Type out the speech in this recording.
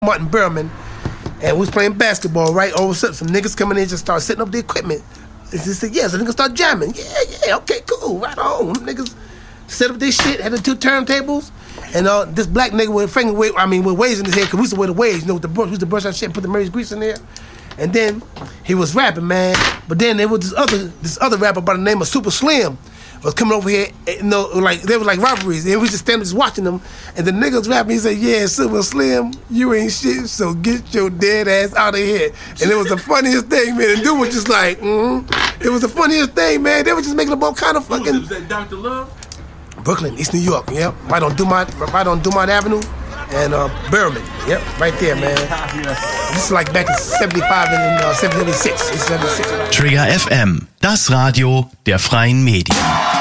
Martin Berman, and we was playing basketball, right? All of a sudden, some niggas coming in just start setting up the equipment. They said, yeah, so niggas start jamming. Yeah, okay, cool, right on. Them niggas set up this shit, had the 2 turntables, and this black nigga with waves in his head, because we used to wear the waves, with the brush, we used to brush our shit and put the Mary's grease in there. And then he was rapping, man. But then there was this other rapper by the name of Super Slim was coming over here, there was like rivalries, and we just standing just watching them, and the niggas rapping, he said, yeah, Super Slim, you ain't shit, so get your dead ass out of here. And it was the funniest thing, man, and dude was just like, It was the funniest thing, man. They were just making up all kind of fucking... Was that Dr. Love? Brooklyn, East New York, yep, right on Dumont Avenue, and Berman, yep, right there, man. This is like back in 75 and 76, 76. Trigger FM, das Radio der freien Medien.